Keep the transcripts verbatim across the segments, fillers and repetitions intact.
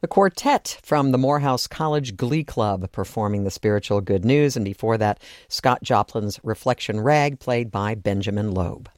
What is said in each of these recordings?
A quartet from the Morehouse College Glee Club performing the spiritual good news, and before that, Scott Joplin's Reflection Rag, played by Benjamin Loeb.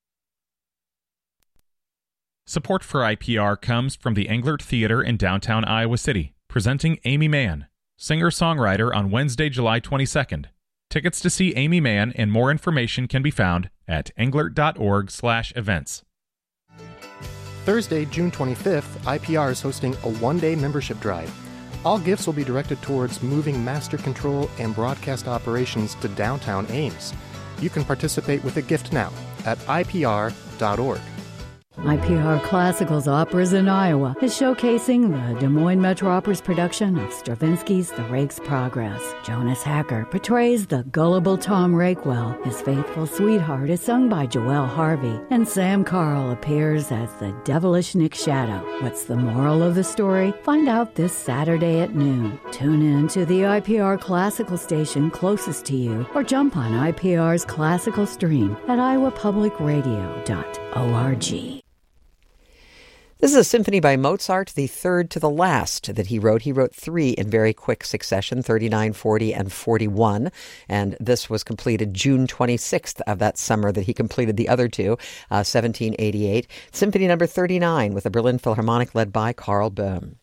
Support for I P R comes from the Englert Theater in downtown Iowa City, presenting Amy Mann, singer-songwriter, on Wednesday, July twenty-second. Tickets to see Amy Mann and more information can be found at englert.org slash events. Thursday, June twenty-fifth, I P R is hosting a one-day membership drive. All gifts will be directed towards moving master control and broadcast operations to downtown Ames. You can participate with a gift now at I P R dot org. I P R Classicals Operas in Iowa is showcasing the Des Moines Metro Opera's production of Stravinsky's The Rake's Progress. Jonas Hacker portrays the gullible Tom Rakewell. His faithful sweetheart is sung by Joelle Harvey, and Sam Carl appears as the devilish Nick Shadow. What's the moral of the story? Find out this Saturday at noon. Tune in to the I P R Classical station closest to you, or jump on I P R's classical stream at iowa public radio dot org. This is a symphony by Mozart, the third to the last that he wrote. He wrote three in very quick succession, thirty-nine, forty, and forty-one. And this was completed June twenty-sixth of that summer that he completed the other two, uh, seventeen eighty-eight. Symphony number thirty-nine with the Berlin Philharmonic led by Karl Böhm.